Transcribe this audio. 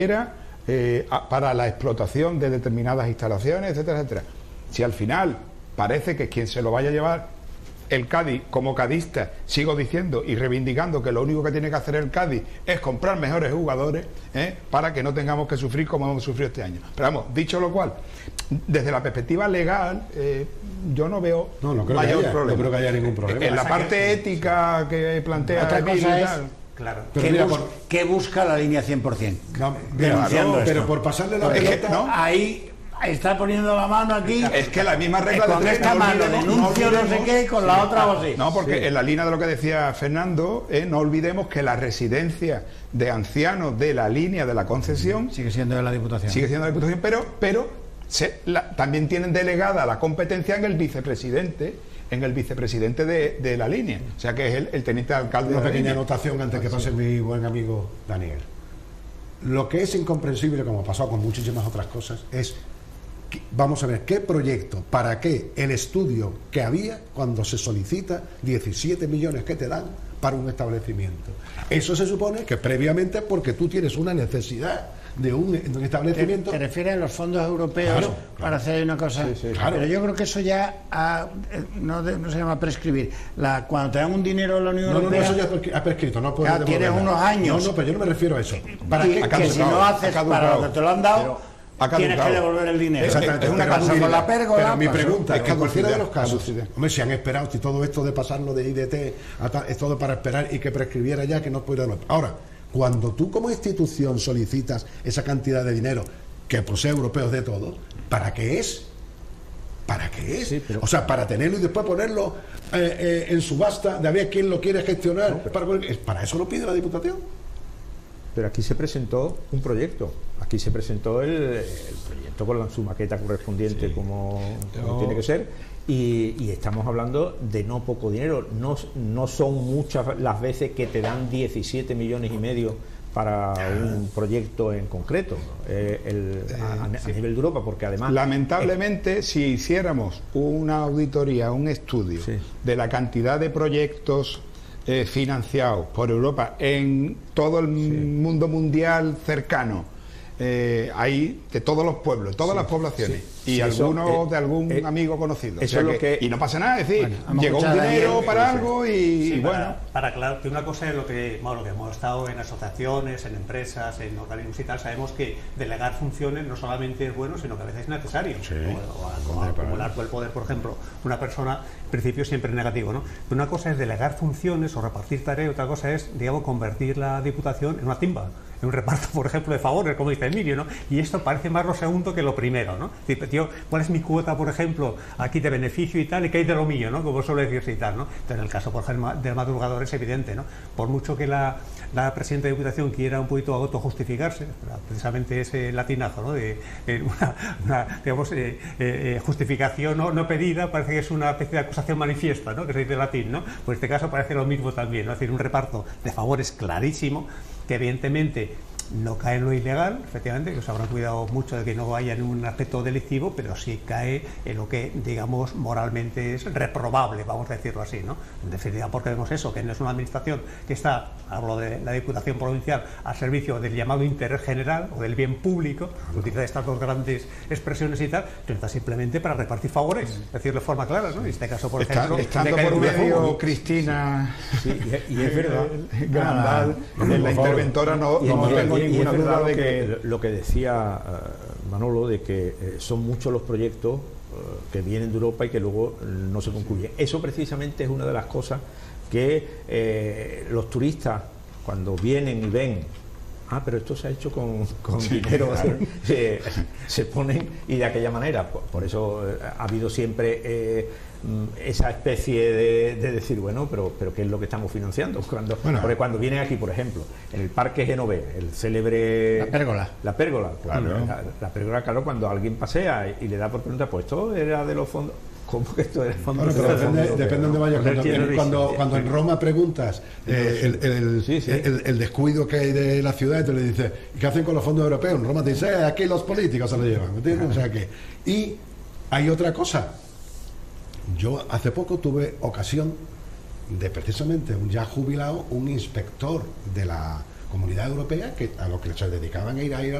para la explotación de determinadas instalaciones, etcétera, etcétera. Si al final parece que quien se lo vaya a llevar el Cádiz, como cadista, sigo diciendo y reivindicando que lo único que tiene que hacer el Cádiz es comprar mejores jugadores, para que no tengamos que sufrir como hemos sufrido este año. Pero vamos, dicho lo cual, desde la perspectiva legal, yo no veo mayor problema. No creo que haya ningún problema. En la parte ética que plantea otra cosa es, claro, ¿qué busca la línea 100%? No, Denunciando esto. pero por pasarle la pelota... ¿no? Ahí está poniendo la mano aquí. Es que la misma regla con de esta mano denuncio no sé qué, con la otra o así. No, porque en la línea de lo que decía Fernando, no olvidemos que la residencia de ancianos de la línea de la concesión sigue siendo de la Diputación. Sigue siendo de la Diputación, pero también tienen delegada la competencia en el vicepresidente de la línea, o sea que es el teniente alcalde. Una pequeña anotación antes que pase mi buen amigo Daniel. Lo que es incomprensible, como ha pasado con muchísimas otras cosas, es vamos a ver qué proyecto, para qué el estudio que había cuando se solicita 17 millones que te dan para un establecimiento. Eso se supone que previamente, porque tú tienes una necesidad de un establecimiento. ¿Te refieres a los fondos europeos? Claro. Para hacer una cosa? Sí, claro. Pero yo creo que eso ya no se llama prescribir. Cuando te dan un dinero de la Unión Europea... No, eso ya ha prescrito. No ya tienes unos años. No, pero yo no me refiero a eso. ¿Para qué? Que si no haces para lo que te lo han dado, tienes que devolver el dinero. Exactamente. Es una cosa con la pérgola. Pero mi pregunta es que en cualquiera de los casos, hombre, si han esperado, si todo esto de pasarlo de IDT es todo para esperar y que prescribiera ya, que no pudiera devolver. Ahora, cuando tú como institución solicitas esa cantidad de dinero, que posee europeos de todo, ¿para qué es? ¿Para qué es? Sí, pero... O sea, para tenerlo y después ponerlo en subasta, de a ver quién lo quiere gestionar. No, para eso lo pide la Diputación. Pero aquí se presentó un proyecto. Aquí se presentó el proyecto con su maqueta correspondiente, sí, como tiene que ser. Y estamos hablando de no poco dinero. No son muchas las veces que te dan 17 millones y medio para un proyecto en concreto a nivel de Europa, porque además... Lamentablemente, si hiciéramos una auditoría, un estudio, sí, de la cantidad de proyectos financiados por Europa en todo el, sí, mundo mundial cercano, hay de todos los pueblos, todas, sí, las poblaciones, sí, y sí, algunos de algún amigo conocido, eso, o sea, y no pasa nada, es decir, bueno, llegó un dinero para algo y bueno, para aclarar que una cosa es lo que hemos estado en asociaciones, en empresas, en organismos y tal, sabemos que delegar funciones no solamente es bueno, sino que a veces es necesario, sí, o acumular el poder, por ejemplo, una persona, en principio siempre es negativo, ¿no? Pero una cosa es delegar funciones o repartir tareas, otra cosa es, digamos, convertir la Diputación en una timba, en un reparto, por ejemplo, de favores, como dice Emilio, ¿no? Y esto parece más lo segundo que lo primero, ¿no? Es decir, tío, ¿cuál es mi cuota, por ejemplo, aquí de beneficio y tal, y qué hay de lo mío, ¿no? Como suele decirse y tal, ¿no? Entonces, en el caso, por ejemplo, del madrugador es evidente, ¿no? Por mucho que la presidenta de Diputación quiera un poquito autojustificarse, precisamente ese latinazo, ¿no? De digamos, justificación no pedida, parece que es una especie de acusación manifiesta, ¿no? Que se dice en latín, ¿no? Pues en este caso parece lo mismo también, ¿no? Es decir, un reparto de favores clarísimo, que evidentemente no cae en lo ilegal, efectivamente, que os habrán cuidado mucho de que no vaya en un aspecto delictivo, pero sí cae en lo que, digamos, moralmente es reprobable, vamos a decirlo así, ¿no? En definitiva, porque vemos eso, que no es una administración que está, hablo de la Diputación Provincial, al servicio del llamado interés general o del bien público, utiliza estas dos grandes expresiones y tal, que está simplemente para repartir favores, es decir, de forma clara, ¿no? En este caso, por ejemplo, estando por medio Cristina, sí, y es verdad, Grandal, la interventora, no tengo ninguna duda de que lo que decía Manolo, de que son muchos los proyectos que vienen de Europa y que luego no se concluyen. Eso precisamente es una de las cosas que los turistas, cuando vienen y ven, pero esto se ha hecho con dinero, se ponen, y de aquella manera, por eso ha habido siempre esa especie de decir, bueno, pero ¿qué es lo que estamos financiando? Porque cuando vienen aquí, por ejemplo, en el Parque Genové, el célebre... La pérgola, claro. La pérgola, claro, cuando alguien pasea y le da por pregunta, pues esto era de los fondos... ¿Cómo que esto era fondo? Bueno, pero depende de dónde vayas. Cuando en Roma preguntas el descuido que hay de la ciudad, te le dices, ¿qué hacen con los fondos europeos? En Roma te dice, aquí los políticos se lo llevan, ¿me entiendes? O sea que... Y hay otra cosa. Yo hace poco tuve ocasión de precisamente un ya jubilado, un inspector de la comunidades europeas que a los que se dedicaban a ir